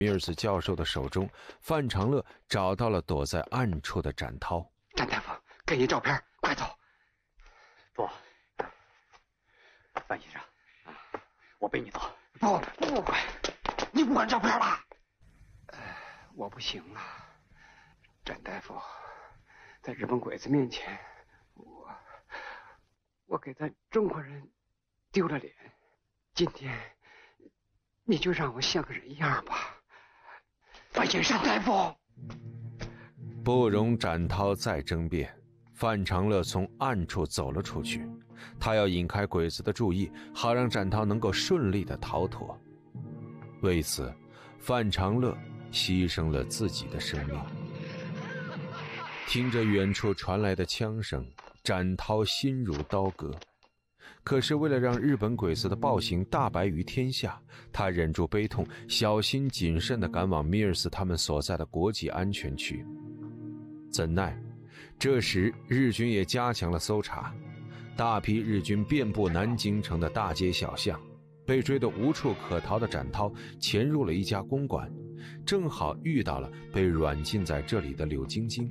米尔斯教授的手中，范长乐找到了躲在暗处的展涛。 展大夫，给你照片，快走！ 不，范先生，我背你走。 不，你不管照片了。我不行了，展大夫，在日本鬼子面前，我给咱中国人丢了脸。今天，你就让我像个人样吧。范先生，大夫。 不容展涛再争辩，范长乐从暗处走了出去，他要引开鬼子的注意，好让展涛能够顺利的逃脱。为此，范长乐牺牲了自己的生命。听着远处传来的枪声，展涛心如刀割。可是为了让日本鬼子的暴行大白于天下，他忍住悲痛，小心谨慎地赶往米尔斯他们所在的国际安全区。怎奈这时日军也加强了搜查，大批日军遍布南京城的大街小巷，被追得无处可逃的展涛潜入了一家公馆，正好遇到了被软禁在这里的柳晶晶。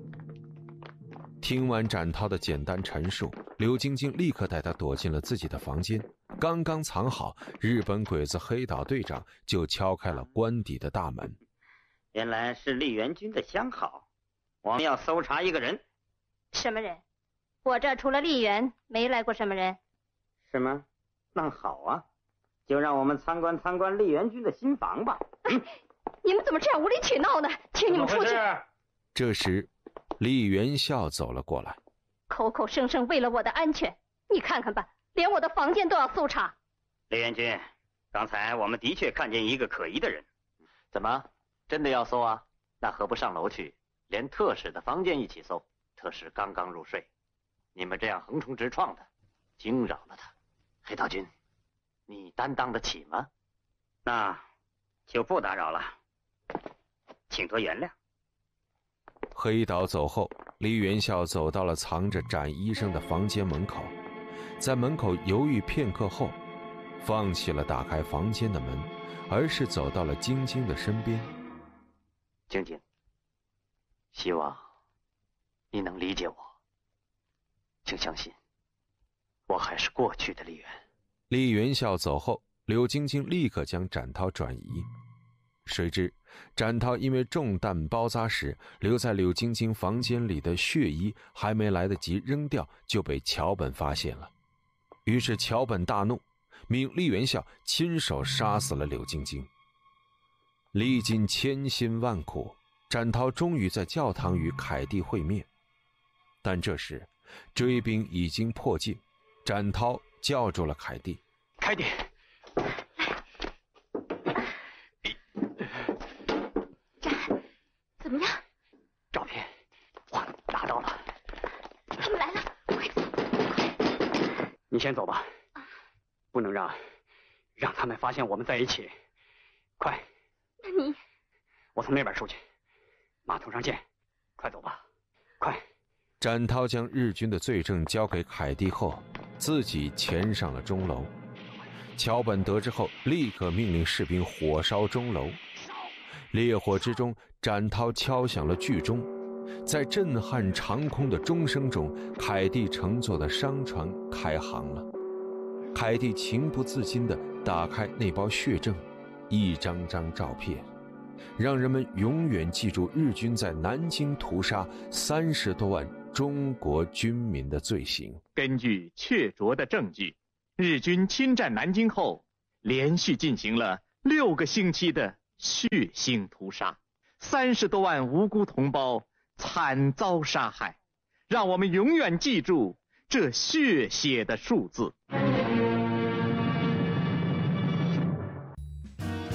听完展涛的简单陈述，柳晶晶立刻带他躲进了自己的房间。刚刚藏好，日本鬼子黑岛队长就敲开了官邸的大门。 原来是丽媛君的相好，我们要搜查一个人。 什么人？我这除了丽媛，没来过什么人。 是吗？那好啊，就让我们参观参观丽媛君的新房吧。 你们怎么这样无理取闹呢？请你们出去。 这时李元孝走了过来， 口口声声为了我的安全，你看看吧，连我的房间都要搜查。 李元君，刚才我们的确看见一个可疑的人。 怎么，真的要搜啊？那何不上楼去，连特使的房间一起搜？特使刚刚入睡，你们这样横冲直撞的，惊扰了他。黑道君，你担当得起吗？ 那就不打扰了，请多原谅。 黑岛走后，李元孝走到了藏着展医生的房间门口，在门口犹豫片刻后，放弃了打开房间的门，而是走到了晶晶的身边。 晶晶，希望你能理解我，请相信，我还是过去的李元。 李元孝走后，柳晶晶立刻将展涛转移。谁知展涛因为中弹包扎时留在柳晶晶房间里的血衣还没来得及扔掉，就被桥本发现了。于是桥本大怒，命李元孝亲手杀死了柳晶晶。历尽千辛万苦，展涛终于在教堂与凯蒂会面。但这时追兵已经迫近，展涛叫住了凯蒂。 凯蒂， 怎么样？ 照片我拿到了。 他们来了，快走！ 你先走吧，不能让他们发现我们在一起。快！ 那你…… 我从那边出去，码头上见。快走吧，快！ 展涛将日军的罪证交给凯蒂后，自己潜上了钟楼。桥本得知后，立刻命令士兵火烧钟楼。烈火之中，展涛敲响了巨钟，在震撼长空的钟声中，凯蒂乘坐的商船开航了。凯蒂情不自禁地打开那包血证，一张张照片，让人们永远记住日军在南京屠杀30多万中国军民的罪行。 根据确凿的证据，日军侵占南京后，连续进行了6个星期的血腥屠杀，30多万无辜同胞惨遭杀害，让我们永远记住这血血的数字。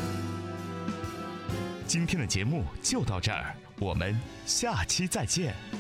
今天的节目就到这儿，我们下期再见。